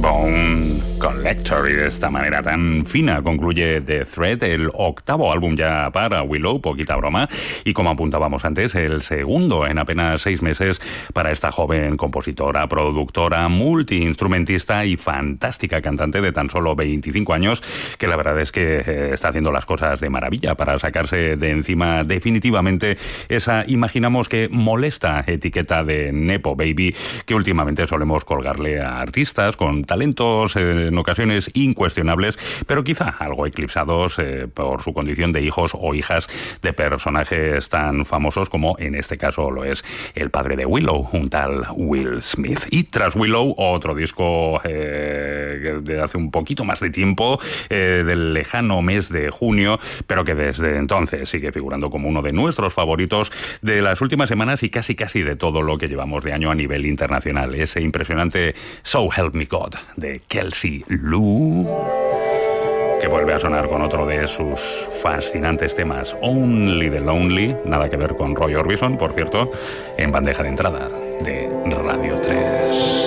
Bone Collector, y de esta manera tan fina concluye The Thread, el octavo álbum ya para Willow, poquita broma, y como apuntábamos antes, el segundo en apenas 6 meses para esta joven compositora, productora, multiinstrumentista y fantástica cantante de tan solo 25 años, que la verdad es que está haciendo las cosas de maravilla para sacarse de encima definitivamente esa, imaginamos que molesta etiqueta de Nepo Baby que últimamente solemos colgarle a artistas con talentos en ocasiones incuestionables, pero quizá algo eclipsados por su condición de hijos o hijas de personajes tan famosos como en este caso lo es el padre de Willow, un tal Will Smith. Y tras Willow, otro disco de hace un poquito más de tiempo, del lejano mes de junio, pero que desde entonces sigue figurando como uno de nuestros favoritos de las últimas semanas y casi de todo lo que llevamos de año a nivel internacional. Ese impresionante So Help Me God de Kelsey Lou, que vuelve a sonar con otro de sus fascinantes temas, Only the Lonely, nada que ver con Roy Orbison, por cierto, en bandeja de entrada de Radio 3.